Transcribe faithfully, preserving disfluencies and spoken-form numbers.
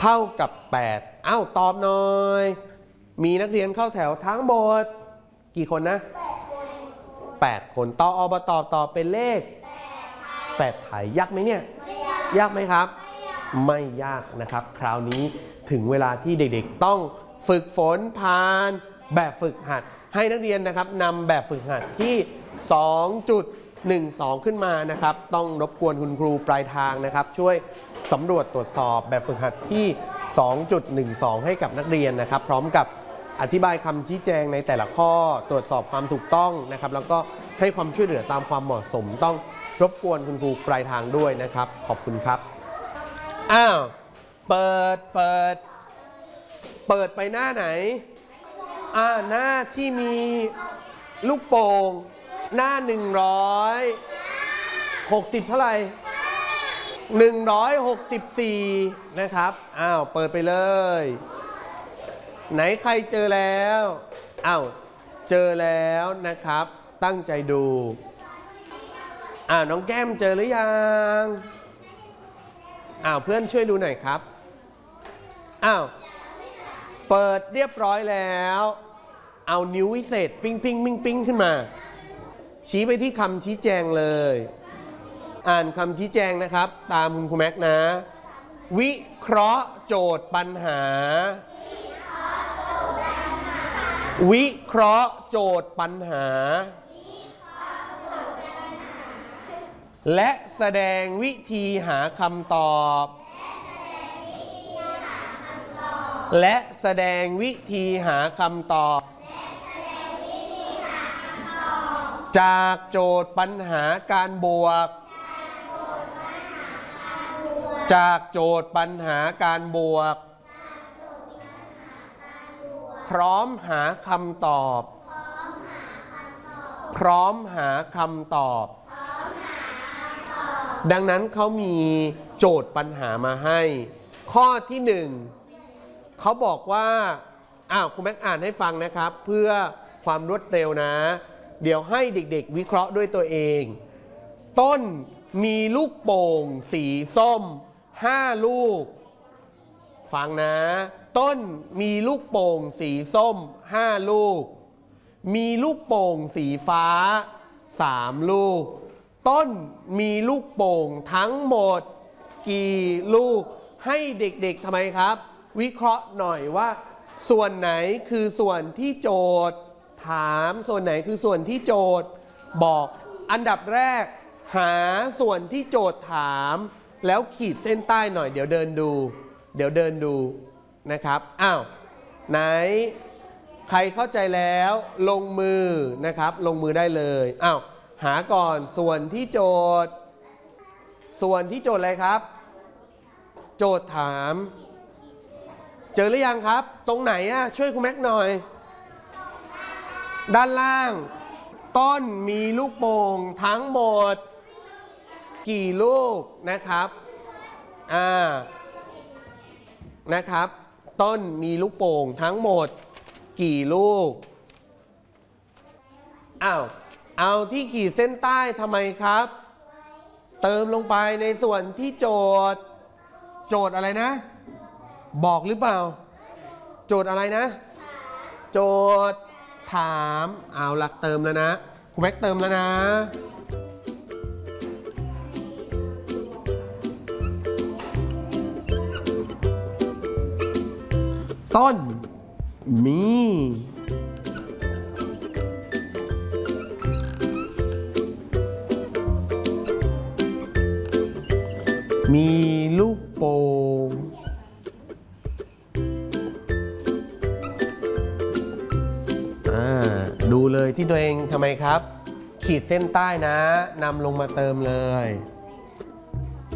เท่ากับแปดเอ้าตอบหน่อยมีนักเรียนเข้าแถวทั้งหมดกี่คนนะแปดคนตอบอบตอบตอบเป็นเลขแปดไทยยากไหมเนี่ยยากไหมครับไม่ยากนะครับคราวนี้ถึงเวลาที่เด็กๆต้องฝึกฝนผ่านแบบฝึกหัดให้นักเรียนนะครับนำแบบฝึกหัดที่ สองจุดหนึ่งสอง ขึ้นมานะครับต้องรบกวนคุณครูปลายทางนะครับช่วยสำรวจตรวจสอบแบบฝึกหัดที่ สองจุดหนึ่งสอง ให้กับนักเรียนนะครับพร้อมกับอธิบายคำชี้แจงในแต่ละข้อตรวจสอบความถูกต้องนะครับแล้วก็ให้ความช่วยเหลือตามความเหมาะสมต้องรบกวนคุณครูปลายทางด้วยนะครับขอบคุณครับอ้าวเปิดเปิดเปิดไปหน้าไหนอ่าหน้าที่มีลูกโป่งหน้าหนึ่งร้อยหกสิบเท่าไหร่หนึ่งร้อยหกสิบสี่นะครับอ้าวเปิดไปเลยไหนใครเจอแล้วอ้าวเจอแล้วนะครับตั้งใจดูอ้าวน้องแก้มเจอหรือยังอ้าวเพื่อนช่วยดูหน่อยครับอ้าวเปิดเรียบร้อยแล้วเอานิ้ววิเศษปิ้งปิ้งปิ้งปิ้งขึ้นมาชี้ไปที่คำชี้แจงเลยอ่านคำชี้แจงนะครับตามคุณครูแม็กนะวิเคราะห์โจทย์ปัญหาวิเคราะห์โจทย์ปัญหาและแสดงวิธีหาคำตอบและแสดงวิธีหาคำตอบจากโจทย์ปัญหาการบวกจากโจทย์ปัญหาการบวกพร้อมหาคำตอบพร้อมหาคำตอบดังนั้นเขามีโจทย์ปัญหามาให้ข้อที่หนึ่งเขาบอกว่าอ้าวคุณแม็กอ่านให้ฟังนะครับเพื่อความรวดเร็วนะเดี๋ยวให้เด็กๆวิเคราะห์ด้วยตัวเองต้นมีลูกโป่งสีส้มห้าลูกฟังนะต้นมีลูกโป่งสีส้มห้าลูกมีลูกโป่งสีฟ้าสามลูกต้นมีลูกโป่งทั้งหมดกี่ลูกให้เด็กๆทำไมครับวิเคราะห์หน่อยว่าส่วนไหนคือส่วนที่โจทย์ถามส่วนไหนคือส่วนที่โจทย์บอกอันดับแรกหาส่วนที่โจทย์ถามแล้วขีดเส้นใต้หน่อยเดี๋ยวเดินดูเดี๋ยวเดินดูนะครับอ้าวไหนใครเข้าใจแล้วลงมือนะครับลงมือได้เลยอ้าวหาก่อนส่วนที่โจทย์ส่วนที่โจทย์อะไรครับโจทย์ถามเจอหรือยังครับตรงไหนอ่ะช่วยคุณแม็กหน่อยด้านล่างต้นมีลูกโป่งทั้งหมดกี่ลูกนะครับอ่านะครับต้นมีลูกโป่งทั้งหมดกี่ลูกอ้าวเอาที่ขีดเส้นใต้ทำไมครับเติมลงไปในส่วนที่โจทย์โจทย์อะไรนะบอกหรือเปล่าโจทย์อะไรนะโจทย์ถามเอาหลักเติมแล้วนะครูแม็กเติมแล้วนะต้นมีมีลูกโป่งดูเลยที่ตัวเองทำไมครับขีดเส้นใต้นะนำลงมาเติมเลย